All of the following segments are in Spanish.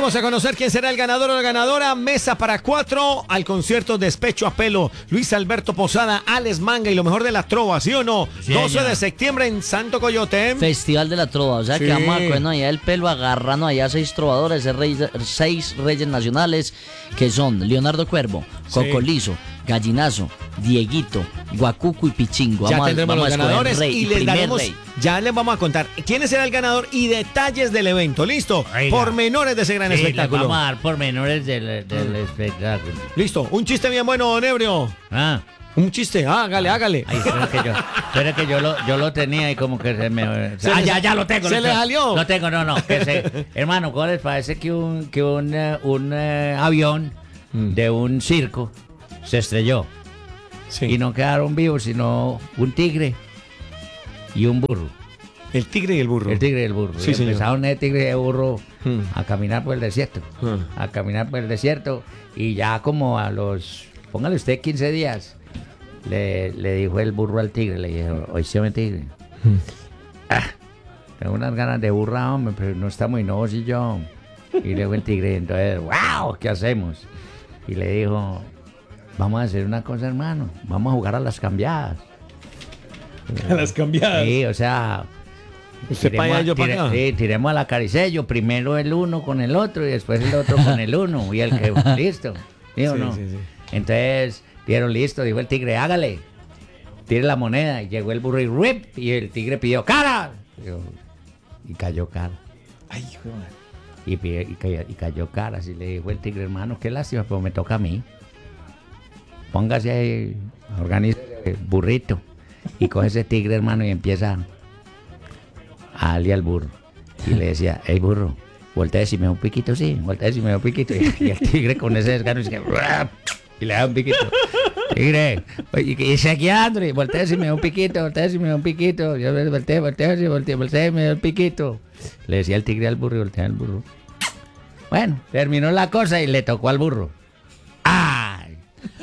Venimos a conocer quién será el ganador o la ganadora. Mesa para 4 al concierto Despecho a Pelo. Luis Alberto Posada, Alex Manga y lo mejor de la trova, ¿sí o no? Sí, 12 señor. de septiembre en Santo Coyote. Festival de la Trova, o sea Sí. que vamos a cogernos allá el pelo agarrando allá 6 trovadores, 6 reyes nacionales que son Leonardo Cuervo, Coco Sí. Lizo, Gallinazo, Dieguito, Guacuco y Pichingo. Ya Vamos a- tendremos vamos los a escoger ganadores rey, y les primer daremos, rey. ya les vamos a contar quién será el ganador y detalles del evento. ¿Listo? Oiga. Pormenores de ese gran Sí, les espectáculo. vamos a dar pormenores del espectáculo. Listo, un chiste bien bueno, don Ebrio. Ah, Un chiste, hágale, hágale. ay, espera que yo lo tenía y como que se me... Se le- ya lo tengo. se lo le tengo. salió. Lo tengo, no. Hermano, ¿cómo les parece que un avión de un circo se estrelló? Sí. Y no quedaron vivos, sino un tigre y un burro. El tigre y el burro. El tigre y el burro. Sí, Y señor. empezaron el tigre y el burro Hmm. a caminar por el desierto. A caminar por el desierto. Y ya como a los, póngale usted 15 días, le dijo el burro al tigre, le dijo, oye, se me tigre. Tengo unas ganas de burra, hombre, pero no está muy nuevo si yo. Y le dijo el tigre, entonces, wow, ¿qué hacemos? Y le dijo, vamos a hacer una cosa, hermano, vamos a jugar a las cambiadas. A las cambiadas. Sí, o sea... Usted para allá, yo para acá. Sí, tiremos a la caricello, primero el uno con el otro y después el otro con el uno y el que... Listo, ¿sí o Sí, no? sí, sí. Entonces, dieron listo, dijo el tigre, hágale. Tire la moneda y llegó el burro y ¡rip! Y el tigre pidió ¡cara! Y cayó cara. Ay, joder. Y cayó cara. Así le dijo el tigre, hermano, qué lástima, pero me toca a mí. Póngase ahí, organice el burrito. Y coge ese tigre, hermano, y empieza a darle al burro. Y le decía, hey burro, voltea y me da un piquito, sí, voltea y me da un piquito. Y el tigre con ese desgano dice, y le da un piquito. Tigre, y seguía dándole, voltea y me da un piquito, voltea y me da un piquito. Yo voltea y me da un piquito. Le decía el tigre al burro y voltea al burro. Bueno, terminó la cosa y le tocó al burro. ¡Ay!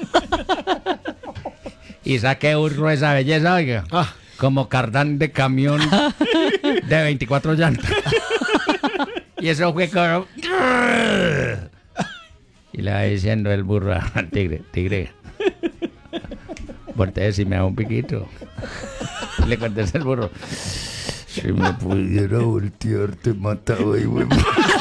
Y saqué burro esa belleza, oiga. Ah. Como cardán de camión de 24 llantas. Y eso fue como... Y le va diciendo el burro al tigre, tigre, voltea si me da un piquito. Y le contesta el burro, si me pudiera voltear te mataba y